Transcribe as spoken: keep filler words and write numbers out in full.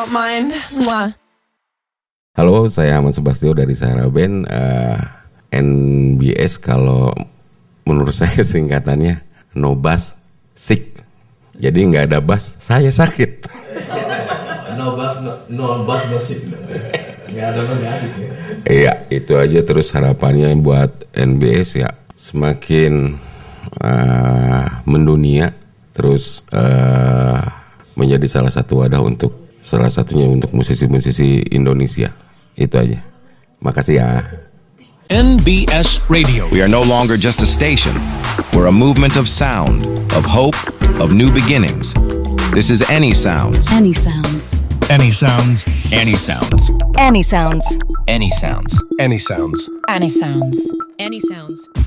not mine. Mwah. Halo, saya Ahmad Subastio dari Sahara Band. uh, N B S kalau menurut saya singkatannya no bass, sick. Jadi nggak ada bass, saya sakit. No bass, no, no bass, no sick. Nggak ada bass, nggak asik ya. Iya, itu aja. Terus harapannya buat N B S ya semakin uh, mendunia, terus uh, menjadi salah satu wadah untuk salah satunya untuk musisi-musisi Indonesia. Itu aja. Makasih ya. N B S Radio. We are no longer just a station. We're a movement of sound, of hope, of new beginnings. This is Any Sounds. Any Sounds. Any sounds. Any sounds. Any Sounds. Any sounds. Any sounds. Any Sounds. Any sounds.